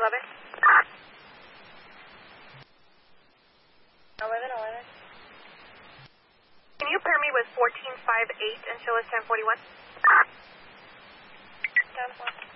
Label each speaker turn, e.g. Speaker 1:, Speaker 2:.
Speaker 1: 11.
Speaker 2: 11.
Speaker 1: Can you pair me with 1458 and show us 1041?
Speaker 2: Down 4.